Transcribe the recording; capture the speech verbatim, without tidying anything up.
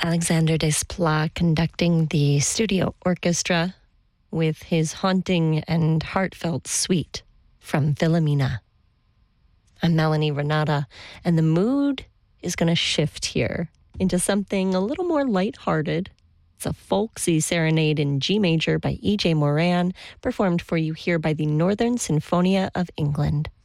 Alexander Desplat conducting the studio orchestra with his haunting and heartfelt suite from Wilhelmina. I'm Melanie Renata, and the mood is going to shift here into something a little more lighthearted. It's a folksy serenade in G major by E J Moran, performed for you here by the Northern Sinfonia of England.